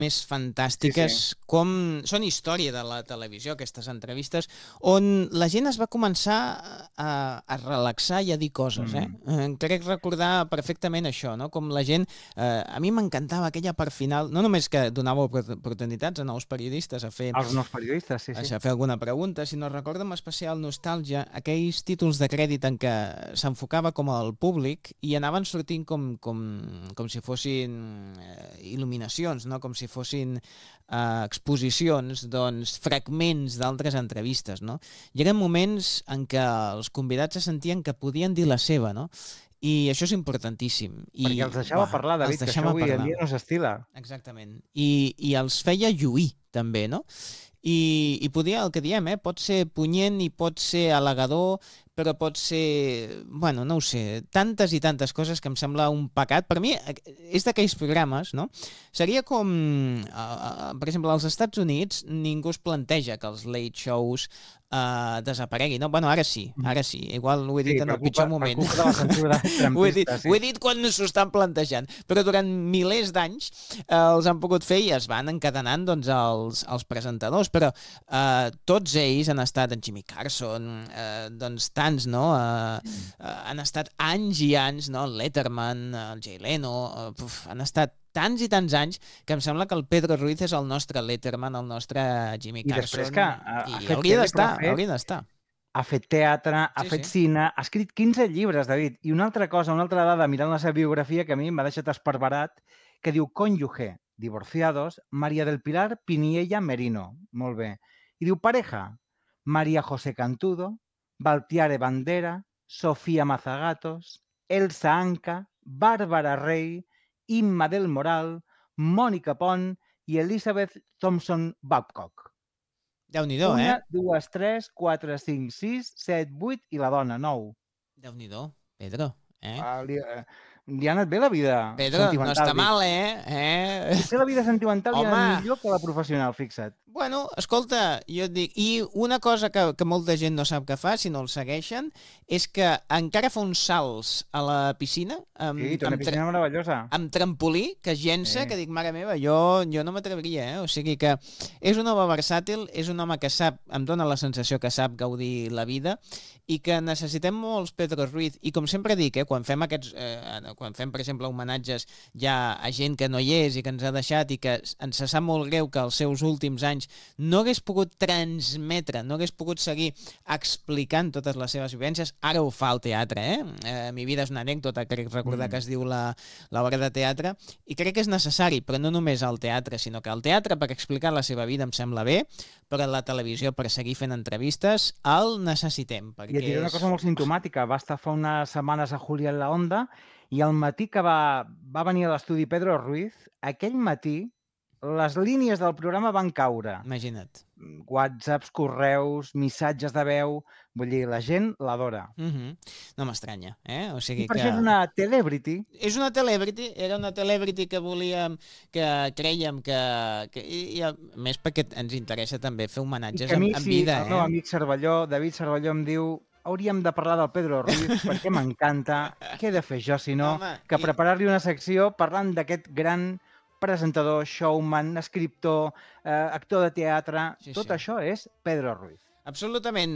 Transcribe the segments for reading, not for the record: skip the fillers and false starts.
més fantàstiques, són història de la televisió, aquestes entrevistes, on la gent es va començar a relaxar i a dir coses. Crec recordar perfectament això, no? Com la gent... a mi m'encantava aquella part final, no només que donava oportunitats a nous periodistes a fer... Els nous periodistes, sí. A fer alguna pregunta, sinó recordo amb especial nostàlgia aquells títols de crèdit en què s'enfocava com al públic i anaven sortint com si fossin il·luminacions, no? Com si fossin exposicions, doncs, fragments d'altres entrevistes, no? I eren moments en què els convidats se sentien que podien dir la seva, no? I això és importantíssim. Perquè els deixava parlar, David, que això avui en dia no s'estila. Exactament. I els feia lluir, també, no? I podia, el que diem, pot ser punyent i pot ser al·legador, però pot ser, bueno, no ho sé, tantes i tantes coses que em sembla un pecat. Per mi és d'aquells programes, no? Seria com, per exemple, als Estats Units ningú es planteja que els late shows desapareguin. No? Bueno, ara sí. Igual ho he dit en el pitjor moment. Ho he dit quan s'ho estan plantejant. Però durant milers d'anys els han pogut fer i es van encadenant doncs, els presentadors. Però tots ells han estat, en Jimmy Carson, doncs tants, no? Han estat anys i anys, no? El Letterman, el Jay Leno, han estat tants i tants anys que em sembla que el Pedro Ruiz és el nostre Letterman, el nostre Jimmy Carson. I després que hauria d'estar. Ha fet teatre, ha fet cine, ha escrit 15 llibres, David. I una altra cosa, una altra dada, mirant la seva biografia, que a mi m'ha deixat esparverat, que diu cònjuge, divorciados, María del Pilar Piniella Merino. Molt bé. I diu pareja, María José Cantudo, Baltiare Bandera, Sofía Mazagatos, Elsa Anca, Bàrbara Rey, Imma del Moral, Mònica Pont i Elizabeth Thompson Babcock. Déu-n'hi-do, 1, 2, 3, 4, 5, 6, 7, 8 i la dona, 9. Déu-n'hi-do, Pedro. Li ha anat bé la vida sentimental. Pedro, no està mal, Potser la vida sentimental li ha anat millor que la professional, fixa't. Bueno, escolta, jo et dic, i una cosa que molta gent no sap que fa, si no el segueixen, és que encara fa uns salts a la piscina. Sí, té una piscina meravellosa. Amb trampolí, que es llença, que dic, mare meva, jo no m'atreviria, O sigui que és un home versàtil, és un home que sap, em dóna la sensació que sap gaudir la vida, i que necessitem molts Pedro Ruiz, i com sempre dic, quan fem per exemple, homenatges ja a gent que no hi és i que ens ha deixat i que ens sap molt greu que els seus últims anys no hagués pogut transmetre, no hagués pogut seguir explicant totes les seves vivències. Ara ho fa al teatre, Mi vida és una anècdota, crec recordar que es diu l'obra de teatre, i crec que és necessari, però no només al teatre, sinó que al teatre per explicar la seva vida em sembla bé, però a la televisió per seguir fent entrevistes el necessitem. I et diré una cosa molt simptomàtica. Va estar fa unes setmanes a Julia en la Onda i al matí que va venir a l'estudi Pedro Ruiz, aquell matí les línies del programa van caure. Imagina't. WhatsApps, correus, missatges de veu... Vull dir, la gent l'adora. No m'estranya, O sigui I per això és una celebrity. És una celebrity, era una celebrity que volíem, que creiem que i a més perquè ens interessa també fer homenatges en vida. El meu amic Cervelló, David Cervelló, em diu hauríem de parlar del Pedro Ruiz perquè m'encanta. Què he de fer jo, si no, que preparar-li una secció parlant d'aquest gran presentador, showman, escriptor, actor de teatre... Tot això és Pedro Ruiz. Absolutament.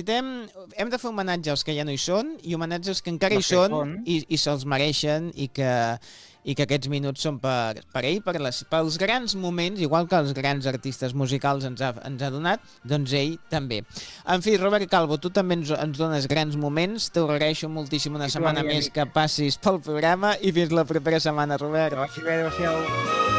Hem de fer homenatge als que ja no hi són i homenatge als que encara hi són i se'ls mereixen i que aquests minuts són per ell, pels grans moments, igual que els grans artistes musicals ens ha donat, doncs ell també. En fi, Robert Calvo, tu també ens dones grans moments, t'ho agraeixo moltíssim una setmana més que passis pel programa i fins la propera setmana, Robert. Adéu-siau.